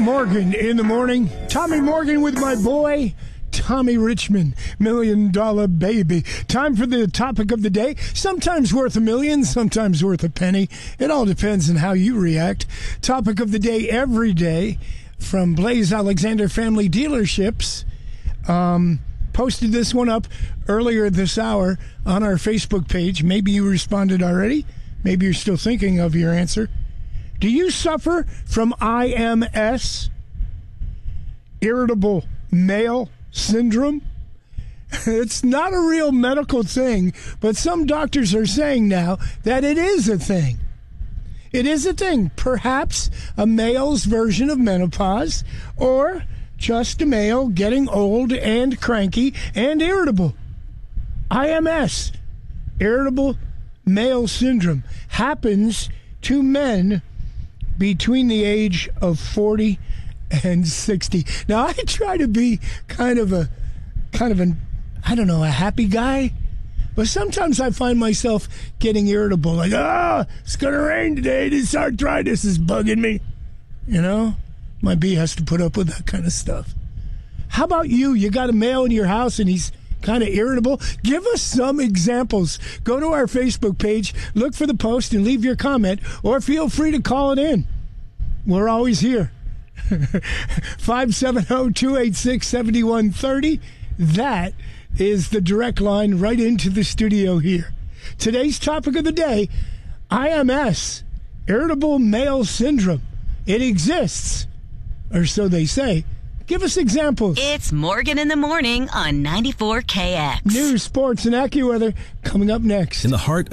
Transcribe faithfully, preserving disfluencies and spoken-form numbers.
Morgan in the morning. Tommy Morgan with my boy, Tommy Richmond, Million Dollar Baby. Time for the topic of the day. Sometimes worth a million, sometimes worth a penny. It all depends on how you react. Topic of the day every day from Blaze Alexander Family Dealerships. Um, posted this one up earlier this hour on our Facebook page. Maybe you responded already. Maybe you're still thinking of your answer. Do you suffer from I M S, irritable male syndrome? It's not a real medical thing, but some doctors are saying now that it is a thing. It is a thing. Perhaps a male's version of menopause, or just a male getting old and cranky and irritable. I M S, irritable male syndrome, happens to men between the age of forty and sixty. Now, I try to be kind of a, kind of an, I don't know, a happy guy, but sometimes I find myself getting irritable, like, oh, it's going to rain today, this arthritis is bugging me. You know, my bee has to put up with that kind of stuff. How about you? You got a male in your house and he's kind of irritable? Give us some examples. Go to our Facebook page, look for the post, and leave your comment, or feel free to call it in. We're always here. five seven zero, two eight six, seven one three zero. That is the direct line right into the studio here. Today's topic of the day, I M S, irritable male syndrome. It exists, or so they say. Give us examples. It's Morgan in the Morning on ninety-four K X. News, sports, and AccuWeather coming up next. In the heart